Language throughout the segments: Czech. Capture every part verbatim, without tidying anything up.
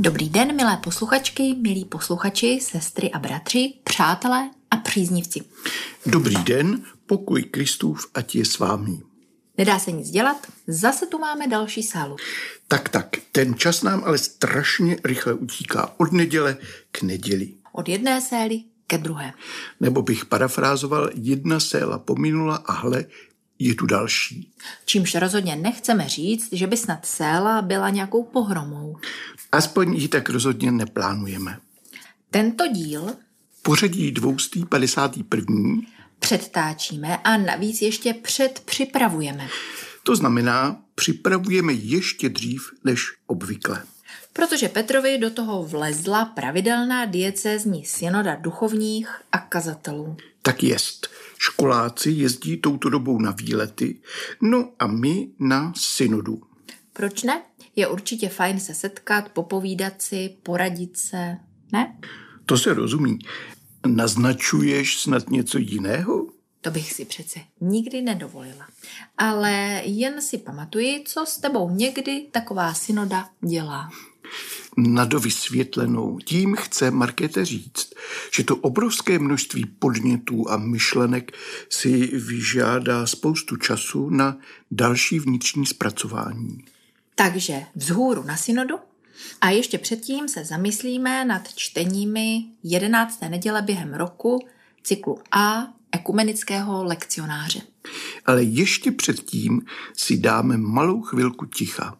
Dobrý den, milé posluchačky, milí posluchači, sestry a bratři, přátelé a příznivci. Dobrý den, pokoj Kristův, ať je s vámi. Nedá se nic dělat, zase tu máme další sálu. Tak, tak, ten čas nám ale strašně rychle utíká od neděle k neděli. Od jedné sély ke druhé. Nebo bych parafrázoval, jedna séla pominula a hle, je tu další. Čímž rozhodně nechceme říct, že by snad séla byla nějakou pohromou. Aspoň ji tak rozhodně neplánujeme. Tento díl pořadí dvě stě padesát jedna předtáčíme a navíc ještě předpřipravujeme. To znamená, připravujeme ještě dřív než obvykle. Protože Petrovi do toho vlezla pravidelná diecézní synoda duchovních a kazatelů. Tak jest. Školáci jezdí touto dobou na výlety, no a my na synodu. Proč ne? Je určitě fajn se setkat, popovídat si, poradit se, ne? To se rozumí. Naznačuješ snad něco jiného? To bych si přece nikdy nedovolila. Ale jen si pamatuji, co s tebou někdy taková synoda dělá. Na dovysvětlenou tím chce Markéta říct, že to obrovské množství podnětů a myšlenek si vyžádá spoustu času na další vnitřní zpracování. Takže vzhůru na synodu a ještě předtím se zamyslíme nad čteními jedenácté neděle během roku cyklu A ekumenického lekcionáře. Ale ještě předtím si dáme malou chvilku ticha.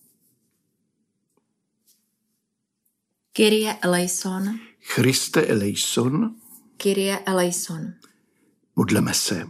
Kyrie eleison. Christe eleison. Kyrie eleison. Modleme se.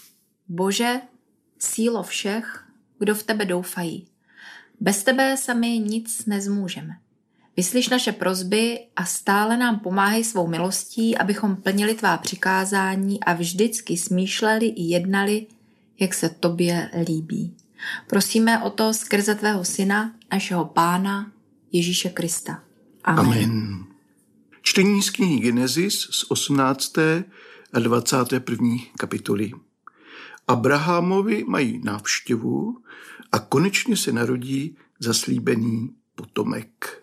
Bože, sílo všech, kdo v tebe doufají. Bez tebe sami nic nezmůžeme. Vyslyš naše prosby a stále nám pomáhej svou milostí, abychom plnili tvá přikázání a vždycky smýšleli i jednali, jak se tobě líbí. Prosíme o to skrze tvého syna, našeho Pána Ježíše Krista. Amen. Amen. Čtení z knihy Genesis z osmnácté a dvacáté první kapitoly. Abrahamovi mají návštěvu a konečně se narodí zaslíbený potomek.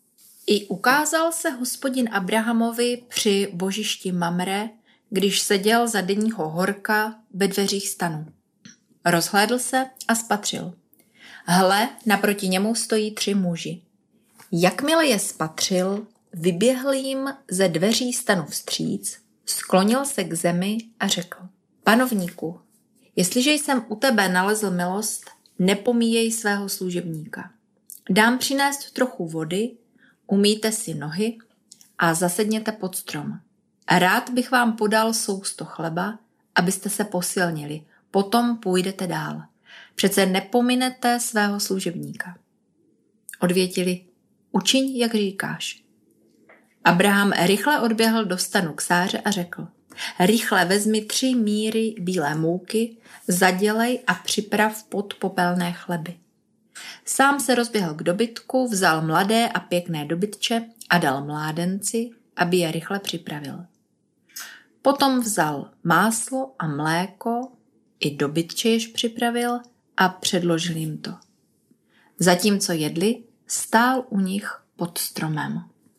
I ukázal se Hospodin Abrahamovi při božišti Mamre, když seděl za denního horka ve dveřích stanu. Rozhlédl se a spatřil. Hle, naproti němu stojí tři muži. Jakmile je spatřil, vyběhl jim ze dveří stanu vstříc, sklonil se k zemi a řekl: Panovníku, jestliže jsem u tebe nalezl milost, nepomíjej svého služebníka. Dám přinést trochu vody, umýjte si nohy a zasedněte pod strom. Rád bych vám podal sousto chleba, abyste se posilnili, potom půjdete dál. Přece nepominete svého služebníka. Odvětili: Učiň, jak říkáš. Abraham rychle odběhl do stanu k Sáře a řekl: Rychle vezmi tři míry bílé mouky, zadělej a připrav pod popelné chleby. Sám se rozběhl k dobytku, vzal mladé a pěkné dobytče a dal mládenci, aby je rychle připravil. Potom vzal máslo a mléko, i dobytče jež připravil a předložil jim to. Zatímco jedli, stál u nich pod stromem.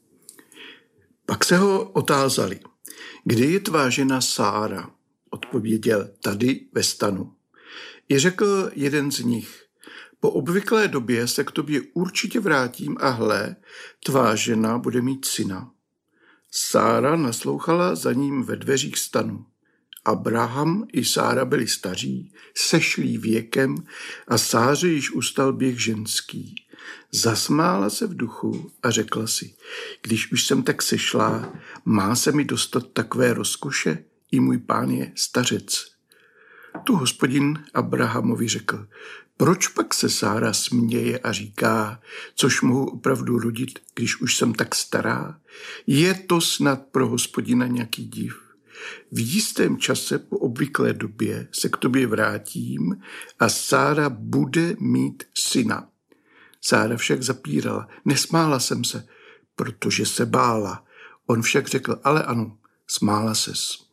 Pak se ho otázali: Kde je tvá žena Sára? Odpověděl: Tady ve stanu. I řekl jeden z nich: Po obvyklé době se k tobě určitě vrátím a hle, tvá žena bude mít syna. Sára naslouchala za ním ve dveřích stanu. Abraham i Sára byli staří, sešlí věkem a Sáře již ustal běh ženský. Zasmála se v duchu a řekla si: Když už jsem tak sešlá, má se mi dostat takové rozkoše, i můj pán je stařec. Tu Hospodin Abrahamovi řekl: Proč pak se Sára směje a říká, což mohu opravdu rodit, když už jsem tak stará? Je to snad pro Hospodina nějaký div? V jistém čase po obvyklé době se k tobě vrátím a Sára bude mít syna. Sára však zapírala: Nesmála jsem se, protože se bála. On však řekl: Ale ano, smála ses.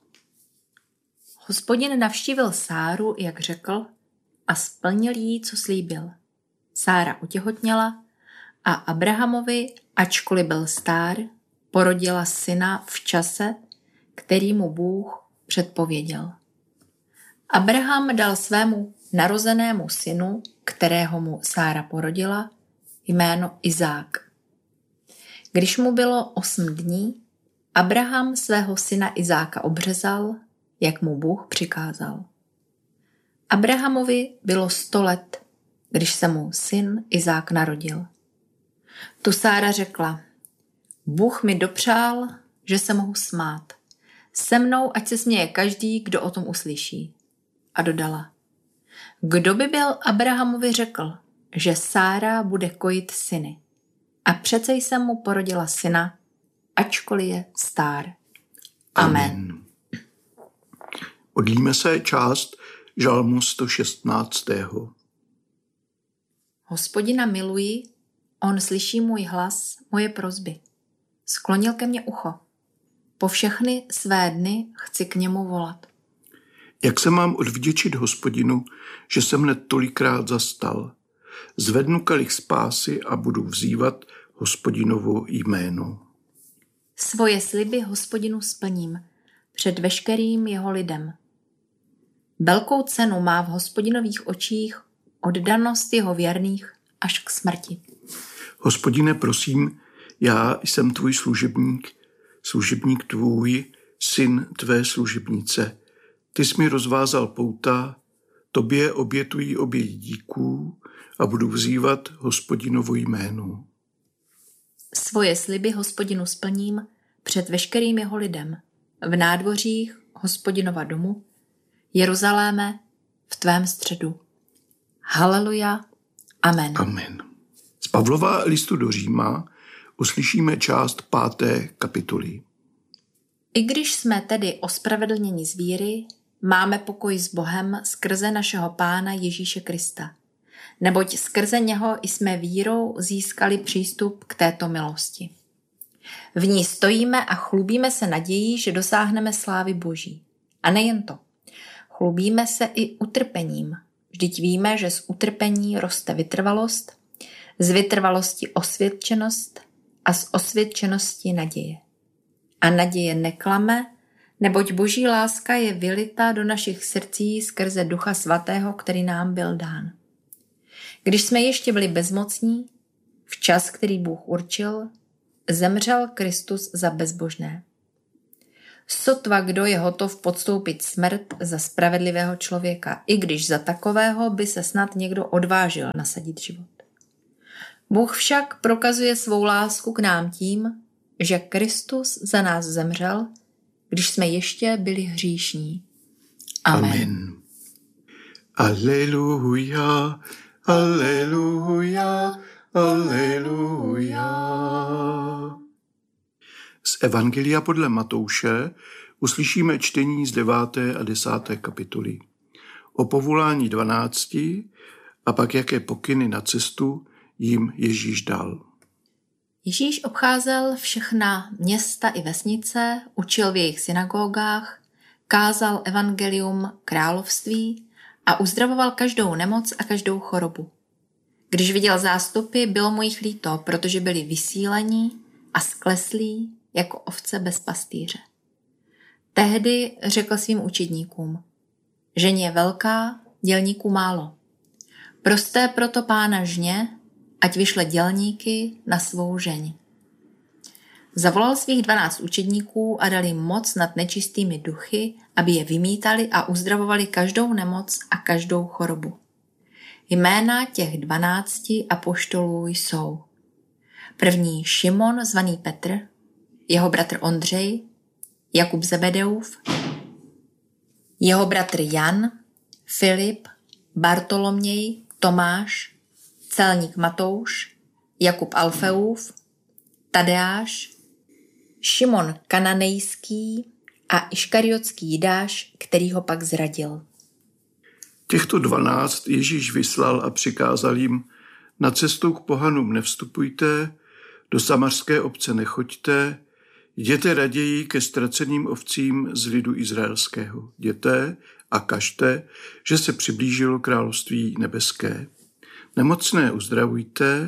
Hospodin navštívil Sáru, jak řekl, a splnil jí, co slíbil. Sára otěhotněla A Abrahamovi, ačkoliv byl stár, porodila syna v čase, který mu Bůh předpověděl. Abraham dal svému narozenému synu, kterého mu Sára porodila, jméno Izák. Když mu bylo osm dní, Abraham svého syna Izáka obřezal, jak mu Bůh přikázal. Abrahamovi bylo sto let, když se mu syn Izák narodil. Tu Sára řekla: Bůh mi dopřál, že se mohu smát. Se mnou ať se směje každý, kdo o tom uslyší. A dodala: Kdo by byl Abrahamovi řekl, že Sára bude kojit syny? A přece jsem mu porodila syna, ačkoliv je stár. Amen. Amen. Modlíme se část žalmu sto šestnáct. Hospodina miluji, on slyší můj hlas, moje prosby. Sklonil ke mně ucho. Po všechny své dny chci k němu volat. Jak se mám odvděčit Hospodinu, že jsem mne tolikrát zastal? Zvednu kalich spásy a budu vzývat Hospodinovo jméno. Svoje sliby Hospodinu splním před veškerým jeho lidem. Velkou cenu má v Hospodinových očích oddanost jeho věrných až k smrti. Hospodine, prosím, já jsem tvůj služebník, služebník tvůj, syn tvé služebnice. Ty jsi mi rozvázal pouta, tobě obětují oběť díků a budu vzývat Hospodinovo jméno. Svoje sliby Hospodinu splním před veškerým jeho lidem, v nádvořích Hospodinova domu, Jeruzaléme, v tvém středu. Haleluja. Amen. Amen. Z Pavlova listu do Říma uslyšíme část páté kapitoly. I když jsme tedy ospravedlněni z víry, máme pokoj s Bohem skrze našeho Pána Ježíše Krista. Neboť skrze něho jsme vírou získali přístup k této milosti. V ní stojíme a chlubíme se nadějí, že dosáhneme slávy Boží. A nejen to. Chlubíme se i utrpením. Vždyť víme, že z utrpení roste vytrvalost, z vytrvalosti osvědčenost a z osvědčenosti naděje. A naděje neklame, neboť Boží láska je vylita do našich srdcí skrze Ducha Svatého, který nám byl dán. Když jsme ještě byli bezmocní, v čas, který Bůh určil, zemřel Kristus za bezbožné. Sotva kdo je hotov podstoupit smrt za spravedlivého člověka, i když za takového by se snad někdo odvážil nasadit život. Bůh však prokazuje svou lásku k nám tím, že Kristus za nás zemřel, když jsme ještě byli hříšní. Amen. Amen. Aleluja, aleluja, aleluja. Z Evangelia podle Matouše uslyšíme čtení z deváté a desáté kapitoly. O povolání dvanácti a pak jaké pokyny na cestu jim Ježíš dal. Ježíš obcházel všechna města i vesnice, učil v jejich synagogách, kázal evangelium království a uzdravoval každou nemoc a každou chorobu. Když viděl zástupy, bylo mu jich líto, protože byli vysílení a skleslí jako ovce bez pastýře. Tehdy řekl svým učedníkům: Žeň je velká, dělníků málo. Proste proto Pána žně, ať vyšle dělníky na svou žeň. Zavolal svých dvanáct učedníků a dal jim moc nad nečistými duchy, aby je vymítali a uzdravovali každou nemoc a každou chorobu. Jména těch dvanácti apoštolů jsou: první Šimon, zvaný Petr, jeho bratr Ondřej, Jakub Zebedeův, jeho bratr Jan, Filip, Bartoloměj, Tomáš, celník Matouš, Jakub Alfeův, Tadeáš, Šimon Kananejský a Iškariotský Jidáš, který ho pak zradil. Těchto dvanáct Ježíš vyslal a přikázal jim: na cestu k pohanům nevstupujte, do samařské obce nechoďte, jděte raději ke ztraceným ovcím z lidu izraelského. Jděte a kažte, že se přiblížilo království nebeské. Nemocné uzdravujte,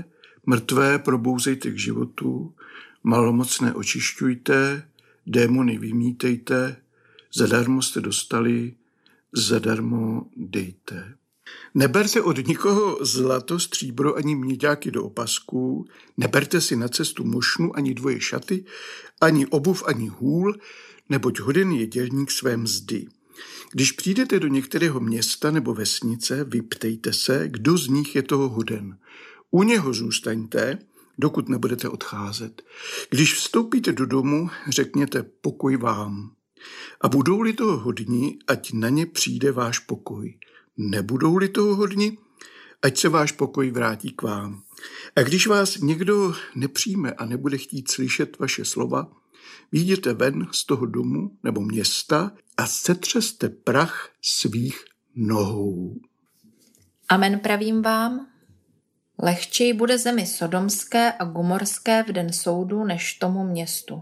Mrtvé probouzejte k životu, malomocné očišťujte, démony vymítejte, zadarmo jste dostali, zadarmo dejte. Neberte od nikoho zlato, stříbro ani měďáky do opasků, neberte si na cestu mošnu ani dvoje šaty, ani obuv, ani hůl, neboť hoden je dělník své mzdy. Když přijdete do některého města nebo vesnice, vyptejte se, kdo z nich je toho hoden. U něho zůstaňte, dokud nebudete odcházet. Když vstoupíte do domu, řekněte pokoj vám. A budou-li toho hodní, ať na ně přijde váš pokoj. Nebudou-li toho hodní, ať se váš pokoj vrátí k vám. A když vás někdo nepřijme a nebude chtít slyšet vaše slova, vyjděte ven z toho domu nebo města a setřeste prach svých nohou. Amen pravím vám, lehčej bude zemi sodomské a gomorské v den soudu než tomu městu.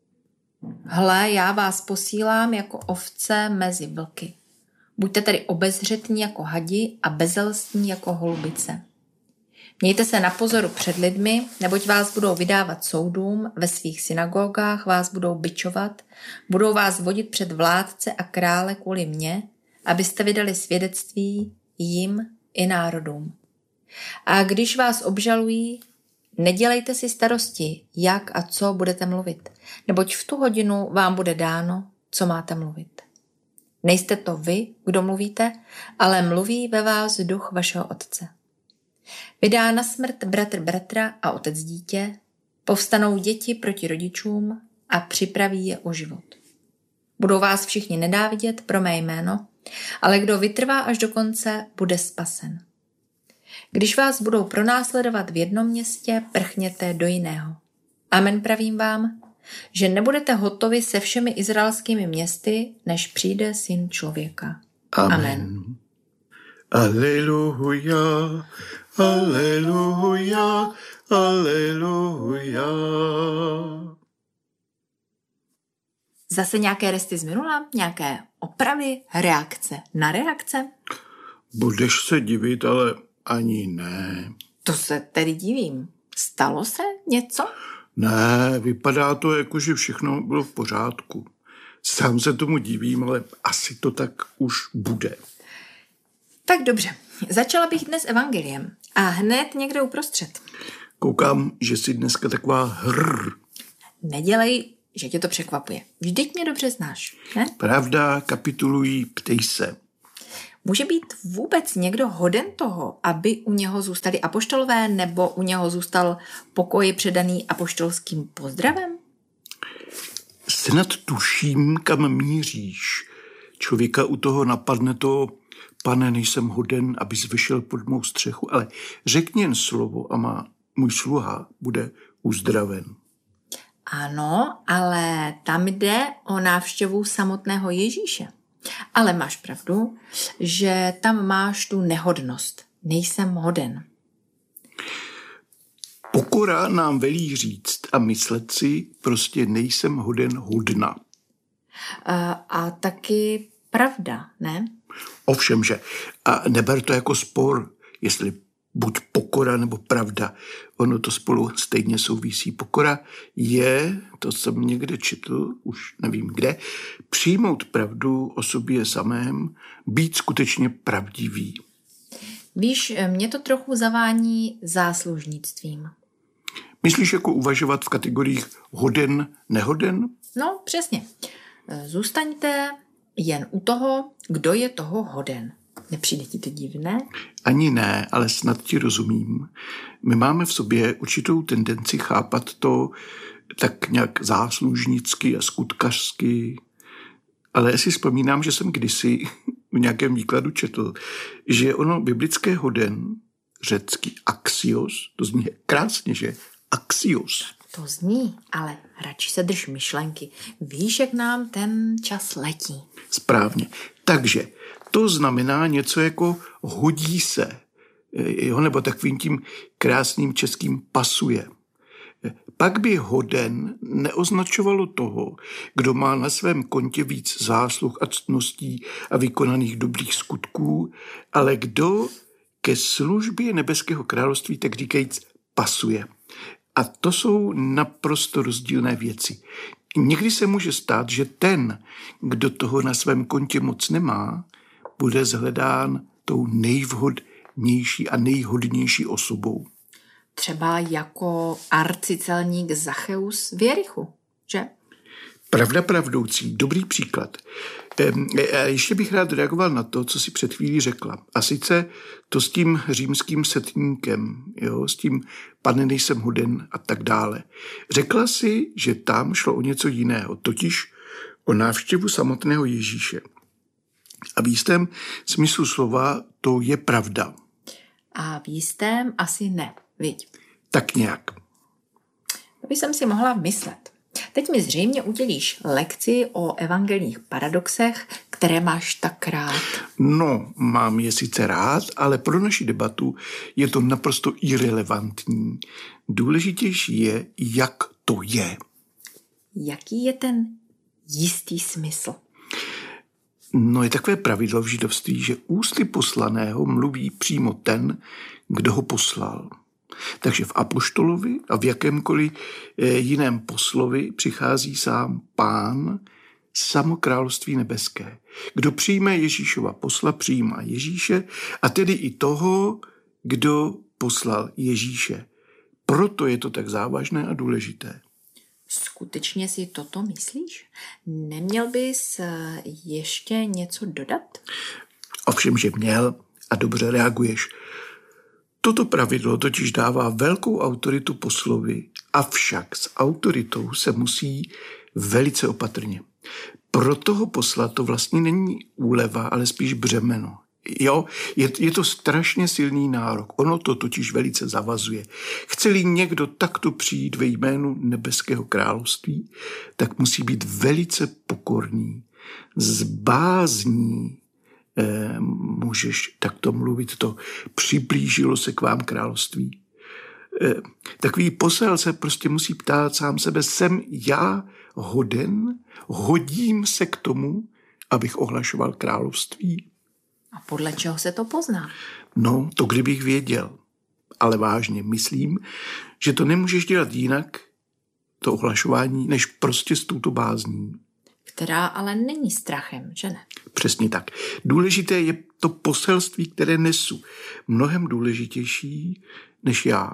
Hle, já vás posílám jako ovce mezi vlky. Buďte tedy obezřetní jako hadi a bezelstní jako holubice. Mějte se na pozoru před lidmi, neboť vás budou vydávat soudům, ve svých synagogách vás budou bičovat, budou vás vodit před vládce a krále kvůli mně, abyste vydali svědectví jim i národům. A když vás obžalují, nedělejte si starosti, jak a co budete mluvit, neboť v tu hodinu vám bude dáno, co máte mluvit. Nejste to vy, kdo mluvíte, ale mluví ve vás duch vašeho otce. Vydá na smrt bratr bratra a otec dítě, povstanou děti proti rodičům a připraví je o život. Budou vás všichni nenávidět pro mé jméno, ale kdo vytrvá až do konce, bude spasen. Když vás budou pronásledovat v jednom městě, prchněte do jiného. Amen pravím vám, že nebudete hotovi se všemi izraelskými městy, než přijde Syn člověka. Amen. Amen. Aleluja, aleluja, aleluja. Zase nějaké resty z minula? Nějaké opravy? Reakce na reakce? Budeš se divit, ale ani ne. To se tedy divím. Stalo se něco? Ne, vypadá to jako, že všechno bylo v pořádku. Sám se tomu divím, ale asi to tak už bude. Tak dobře, začala bych dnes evangeliem a hned někde uprostřed. Koukám, že jsi dneska taková hrr. Nedělej, že tě to překvapuje. Vždyť mě dobře znáš, ne? Pravda, kapitulují, ptej se. Může být vůbec někdo hoden toho, aby u něho zůstali apoštolové nebo u něho zůstal pokoj předaný apoštolským pozdravem? Snad tuším, kam míříš. Člověka u toho napadne to, pane, nejsem hoden, abys vyšel pod mou střechu, ale řekni jen slovo a má můj sluha bude uzdraven. Ano, ale tam jde o návštěvu samotného Ježíše. Ale máš pravdu, že tam máš tu nehodnost. Nejsem hoden. Pokora nám velí říct a myslet si, prostě nejsem hoden hodna. A, a taky pravda, ne? Ovšem, že. A neber to jako spor, jestli buď pokora nebo pravda. Ono to spolu stejně souvisí. Pokora je, to jsem někde četl, už nevím kde, přijmout pravdu o sobě samém, být skutečně pravdivý. Víš, mě to trochu zavání záslužnictvím. Myslíš jako uvažovat v kategoriích hoden, nehoden? No, přesně. Zůstaňte jen u toho, kdo je toho hoden. Nepřijde ti to divné? Ani ne, ale snad ti rozumím. My máme v sobě určitou tendenci chápat to tak nějak záslužnicky a skutkařsky. Ale já si vzpomínám, že jsem kdysi v nějakém výkladu četl, že ono biblické hoden, řecký axios, to zní krásně, že axios. To zní, ale radši se drž myšlenky. Víš, jak nám ten čas letí. Správně. Takže to znamená něco jako hodí se, jo, nebo takovým tím krásným českým pasuje. Pak by hoden neoznačovalo toho, kdo má na svém kontě víc zásluh a ctností a vykonaných dobrých skutků, ale kdo ke službě nebeského království, tak říkajíc, pasuje. A to jsou naprosto rozdílné věci. Někdy se může stát, že ten, kdo toho na svém kontě moc nemá, bude zhledán tou nejvhodnější a nejhodnější osobou. Třeba jako arcicelník Zacheus v Jerichu, že? Pravda pravdoucí, dobrý příklad. E, ještě bych rád reagoval na to, co si před chvílí řekla. A sice to s tím římským setníkem, jo, s tím pane nejsem hoden a tak dále. Řekla si, že tam šlo o něco jiného, totiž o návštěvu samotného Ježíše. A v jistém smyslu slova to je pravda. A v jistém asi ne, viď? Tak nějak. To bych jsem si mohla myslet. Teď mi zřejmě udělíš lekci o evangelních paradoxech, které máš tak rád. No, mám je sice rád, ale pro naši debatu je to naprosto irelevantní. Důležitější je, jak to je. Jaký je ten jistý smysl? No, je takové pravidlo v židovství, že ústy poslaného mluví přímo ten, kdo ho poslal. Takže v apoštolovi a v jakémkoliv jiném poslovi přichází sám Pán, samo království nebeské. Kdo přijme Ježíšova posla, přijímá Ježíše a tedy i toho, kdo poslal Ježíše. Proto je to tak závažné a důležité. Skutečně si toto myslíš? Neměl bys ještě něco dodat? Ovšem, že měl a dobře reaguješ. Toto pravidlo totiž dává velkou autoritu poslovi, avšak s autoritou se musí velice opatrně. Pro toho posla to vlastně není úleva, ale spíš břemeno. Jo, je, je to strašně silný nárok. Ono to totiž velice zavazuje. Chce-li někdo takto přijít ve jménu nebeského království, tak musí být velice pokorný, s bázní. Eh, můžeš takto mluvit, to přiblížilo se k vám království. Eh, takový posel se prostě musí ptát sám sebe, jsem já hoden, hodím se k tomu, abych ohlašoval království? A podle čeho se to pozná? No, to kdybych věděl. Ale vážně, myslím, že to nemůžeš dělat jinak, to ohlašování, než prostě s touto bázní. Která ale není strachem, že ne? Přesně tak. Důležité je to poselství, které nesu. Mnohem důležitější než já.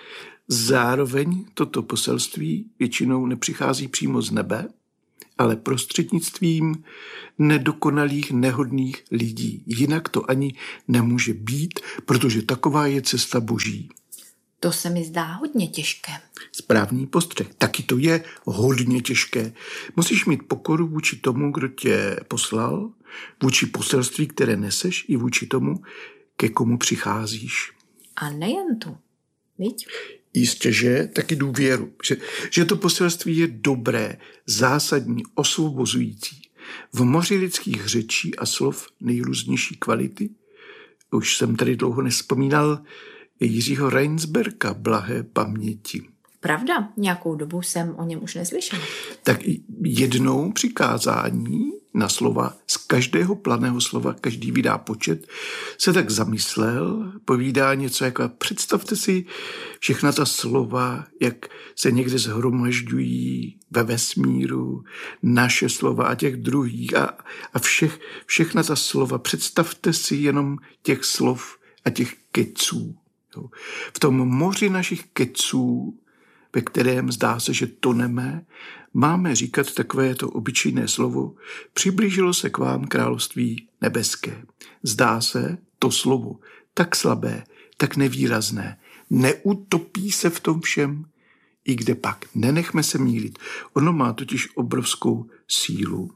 Zároveň toto poselství většinou nepřichází přímo z nebe, ale prostřednictvím nedokonalých, nehodných lidí. Jinak to ani nemůže být, protože taková je cesta Boží. To se mi zdá hodně těžké. Správný postřeh. Taky to je hodně těžké. Musíš mít pokoru vůči tomu, kdo tě poslal, vůči poselství, které neseš, i vůči tomu, ke komu přicházíš. A nejen tu, viď? Jistě, že taky důvěru. Že, že to poselství je dobré, zásadní, osvobozující. V moři lidských řečí a slov nejrůznější kvality. Už jsem tady dlouho nevzpomínal Jiřího Reinsberga, blahé paměti. Pravda, nějakou dobu jsem o něm už neslyšela. Tak jednou přikázání na slova, z každého planého slova každý vydá počet, se tak zamyslel, povídá něco jako, představte si všechna ta slova, jak se někde shromažďují ve vesmíru, naše slova a těch druhých a, a všech, všechna ta slova, představte si jenom těch slov a těch keců. Jo. V tom moři našich keců, ve kterém zdá se, že toneme, máme říkat takové to obyčejné slovo, přiblížilo se k vám království nebeské. Zdá se to slovo tak slabé, tak nevýrazné, neutopí se v tom všem, i kde pak. Nenechme se mýlit. Ono má totiž obrovskou sílu.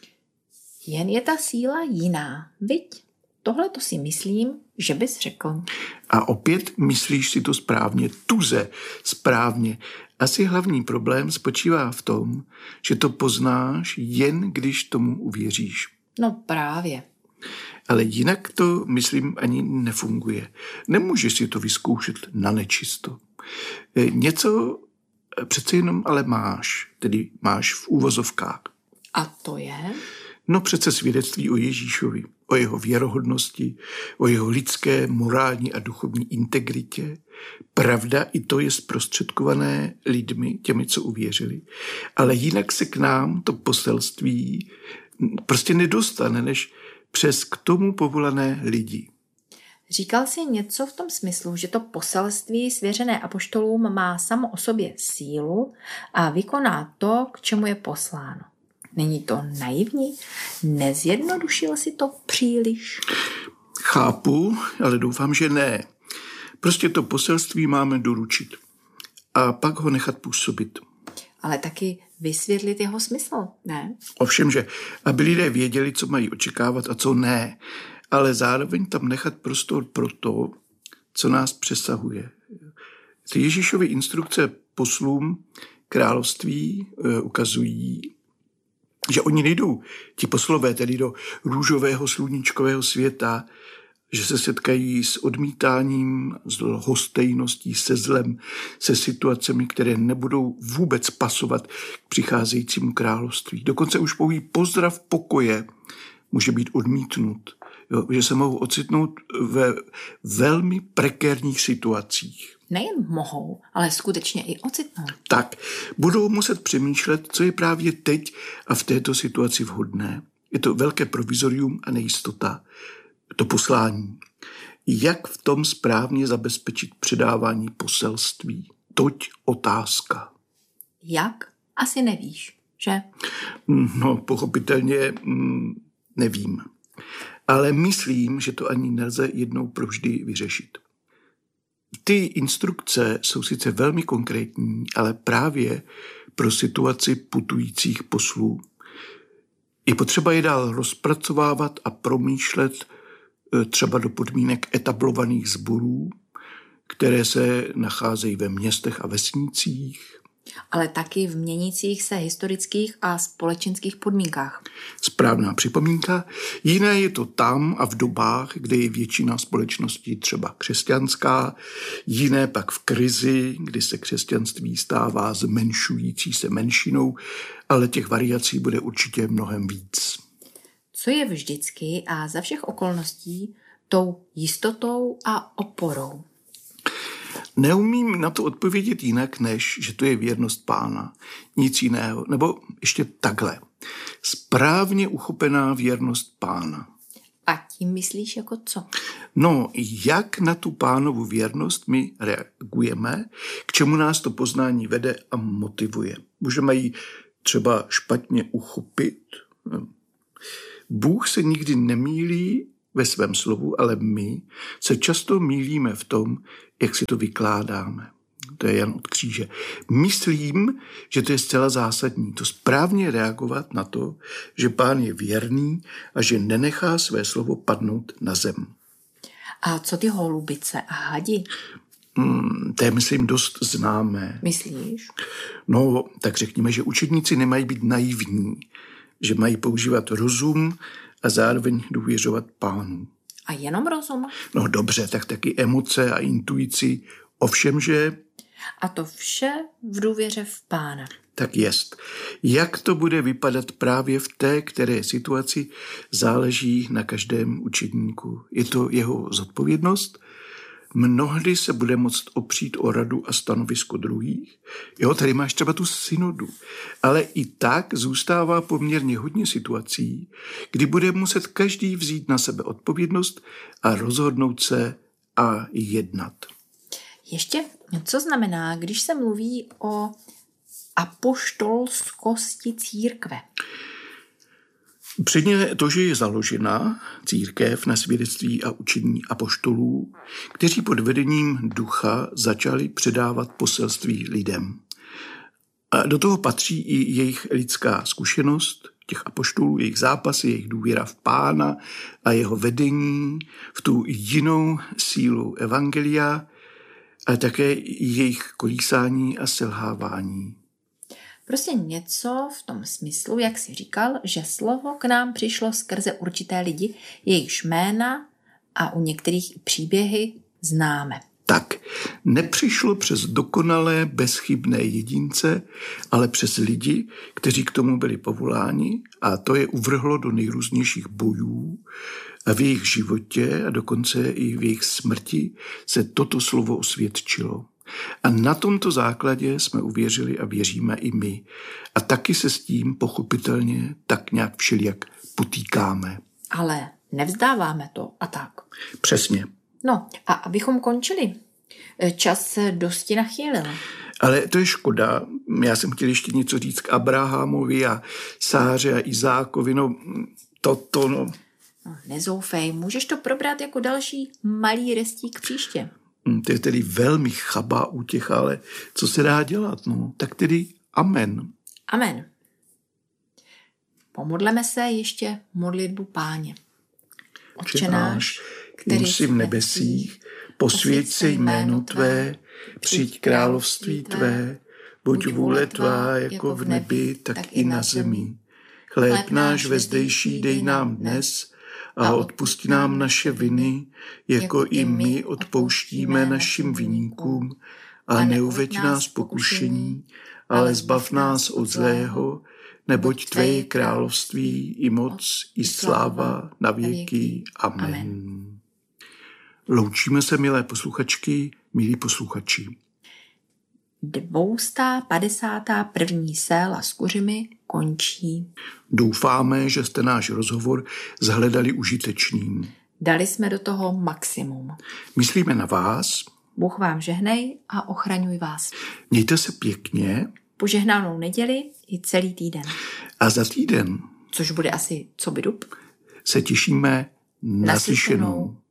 Jen je ta síla jiná, viď? Tohle to si myslím, že bys řekl. A opět myslíš si to správně, tuze správně. Asi hlavní problém spočívá v tom, že to poznáš jen, když tomu uvěříš. No právě. Ale jinak to, myslím, ani nefunguje. Nemůžeš si to vyzkoušet na nečisto. Něco přece jenom ale máš, tedy máš v úvozovkách. A to je? No přece svědectví o Ježíšovi. o jeho věrohodnosti, o jeho lidské, morální a duchovní integritě. Pravda i to je zprostředkované lidmi, těmi, co uvěřili. Ale jinak se k nám to poselství prostě nedostane, než přes k tomu povolané lidi. Říkal jsi něco v tom smyslu, že to poselství svěřené apoštolům má samo o sobě sílu a vykoná to, k čemu je posláno. Není to naivní? Nezjednodušil si to příliš? Chápu, ale doufám, že ne. Prostě to poselství máme doručit a pak ho nechat působit. Ale taky vysvětlit jeho smysl, ne? Ovšem, že aby lidé věděli, co mají očekávat a co ne, ale zároveň tam nechat prostor pro to, co nás přesahuje. Ty Ježíšovy instrukce poslům království e, ukazují, že oni nejdou, ti poslové, tedy do růžového sluníčkového světa, že se setkají s odmítáním, s lhostejností, se zlem, se situacemi, které nebudou vůbec pasovat k přicházejícímu království. Dokonce už pouhý pozdrav pokoje může být odmítnut, jo, že se mohou ocitnout ve velmi prekérních situacích. Nejen mohou, ale skutečně i ocitnout. Tak, budou muset přemýšlet, co je právě teď a v této situaci vhodné. Je to velké provizorium a nejistota. To poslání. Jak v tom správně zabezpečit předávání poselství? Toť otázka. Jak? Asi nevíš, že? No, pochopitelně mm, nevím. Ale myslím, že to ani nelze jednou provždy vyřešit. Ty instrukce jsou sice velmi konkrétní, ale právě pro situaci putujících poslů. Je potřeba je dál rozpracovávat a promýšlet třeba do podmínek etablovaných sborů, které se nacházejí ve městech a vesnicích. Ale taky v měnících se historických a společenských podmínkách. Správná připomínka. Jiné je to tam a v dobách, kde je většina společnosti třeba křesťanská, jiné pak v krizi, kdy se křesťanství stává zmenšující se menšinou, ale těch variací bude určitě mnohem víc. Co je vždycky a za všech okolností tou jistotou a oporou? Neumím na to odpovědět jinak, než že to je věrnost Pána. Nic jiného. Nebo ještě takhle. Správně uchopená věrnost Pána. A tím myslíš jako co? No, jak na tu Pánovu věrnost my reagujeme, k čemu nás to poznání vede a motivuje. Můžeme ji třeba špatně uchopit. Bůh se nikdy nemýlí ve svém slovu, ale my se často mýlíme v tom, jak si to vykládáme. To je Jan od Kříže. Myslím, že to je zcela zásadní. To správně reagovat na to, že Pán je věrný a že nenechá své slovo padnout na zem. A co ty holubice a hadi? Hmm, to je, myslím, dost známé. Myslíš? No, tak řekněme, že učedníci nemají být naivní, že mají používat rozum a zároveň důvěřovat Pánu. A jenom rozum? No dobře, tak taky emoce a intuici, ovšem, že... A to vše v důvěře v Pána. Tak jest. Jak to bude vypadat právě v té které situaci, záleží na každém učedníku. Je to jeho zodpovědnost. Mnohdy se bude moct opřít o radu a stanovisko druhých. Jo, tady máš třeba tu synodu. Ale i tak zůstává poměrně hodně situací, kdy bude muset každý vzít na sebe odpovědnost a rozhodnout se a jednat. Ještě, co znamená, když se mluví o apoštolskosti církve? Předně to, že je založena církev na svědectví a učení apoštolů, kteří pod vedením ducha začali předávat poselství lidem. A do toho patří i jejich lidská zkušenost, těch apoštolů, jejich zápasy, jejich důvěra v Pána a jeho vedení, v tu jinou sílu evangelia, ale také jejich kolísání a selhávání. Prostě něco v tom smyslu, jak jsi říkal, že slovo k nám přišlo skrze určité lidi, jejichž jména a u některých i příběhy známe. Tak, nepřišlo přes dokonalé, bezchybné jedince, ale přes lidi, kteří k tomu byli povoláni, a to je uvrhlo do nejrůznějších bojů A v jejich životě a dokonce i v jejich smrti se toto slovo osvědčilo. A na tomto základě jsme uvěřili a věříme i my. A taky se s tím pochopitelně tak nějak všelijak potýkáme. Ale nevzdáváme to a tak. Přesně. No a abychom končili, čas se dosti nachýlil. Ale to je škoda. Já jsem chtěl ještě něco říct k Abrahamovi a Sáře a Izákovi. No, toto, no. no nezoufej, můžeš to probrat jako další malý restík příště. To je tedy velmi chabá útěcha, ale co se dá dělat? No, tak tedy amen. Amen. Pomodleme se ještě modlitbu Páně. Otče náš, který jsi v nebesích, posvěť se jméno Tvé, přijď království Tvé, buď vůle Tvá jako v nebi, tak i na zemi. Chléb náš vezdejší dej nám dnes a odpusti nám naše viny, jako i my odpouštíme našim viníkům, a neuveď nás pokušení, ale zbav nás od zlého, neboť Tvé je království i moc, i sláva na věky. Amen. Loučíme se, milé posluchačky, milí posluchači. dvoustá padesátá první séla s kuřimi končí. Doufáme, že jste náš rozhovor zhledali užitečným. Dali jsme do toho maximum. Myslíme na vás. Bůh vám žehnej a ochraňuj vás. Mějte se pěkně. Požehnanou neděli i celý týden. A za týden, což bude asi co by dub, se těšíme na slyšenou.